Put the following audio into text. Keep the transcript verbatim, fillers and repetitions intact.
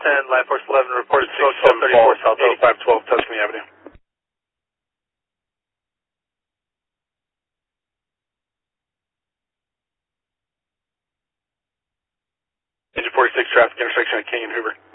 ten, Life Force eleven reported six smoke seven twelve thirty-four South Oak. eighty-five twelve Tuscany Avenue. Engine forty-six traffic intersection at King and Hoover.